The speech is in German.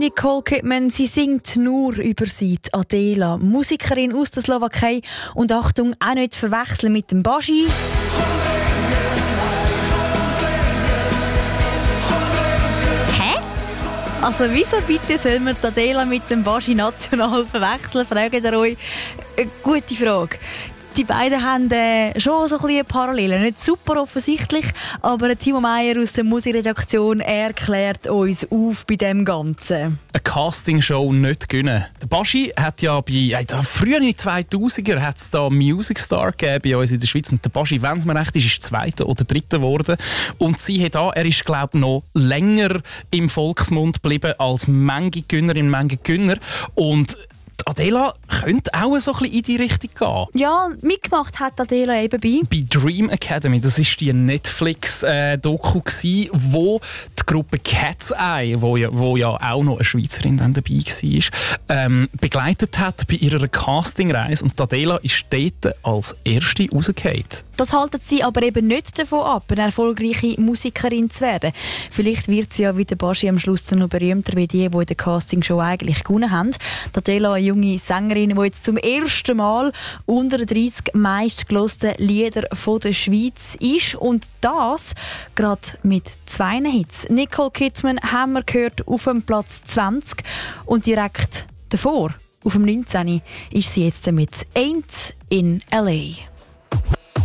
Nicole Kidman, sie singt nur über sie, die Adela, Musikerin aus der Slowakei. Und Achtung, auch nicht verwechseln mit dem Baschi. Hä? Also wieso bitte soll man die Adela mit dem Baschi national verwechseln, fragt ihr euch? Gute Frage. Die beiden haben schon so ein bisschen Parallelen. Nicht super offensichtlich, aber Timo Meyer aus der Musikredaktion erklärt uns auf bei dem Ganzen. Eine Castingshow nicht gewinnen. Der Baschi hat ja früher in den 2000er hat es da Music Star gegeben bei uns in der Schweiz. Und der Baschi, wenn es mir recht ist Zweiter oder Dritter geworden. Und sie hat er ist, glaube ich, noch länger im Volksmund geblieben als manche Gönnerin, manche Gönner. Und Adela könnte auch so ein bisschen in die Richtung gehen. Ja, mitgemacht hat Adela eben bei Dream Academy. Das war die Netflix-Doku, wo die Gruppe Cat's Eye, wo ja auch noch eine Schweizerin dann dabei war, begleitet hat bei ihrer Castingreise. Und Adela ist dort als Erste rausgefallen. Das halten sie aber eben nicht davon ab, eine erfolgreiche Musikerin zu werden. Vielleicht wird sie ja wie der Baschi am Schluss noch berühmter wie die in der Castingshow eigentlich gewonnen haben. Adela, eine junge Sängerin, die jetzt zum ersten Mal unter den 30 meistgehörten Lieder der Schweiz ist. Und das gerade mit 2 Hits. Nicole Kidman haben wir gehört auf dem Platz 20 und direkt davor, auf dem 19. ist sie jetzt mit «Ain't in L.A.».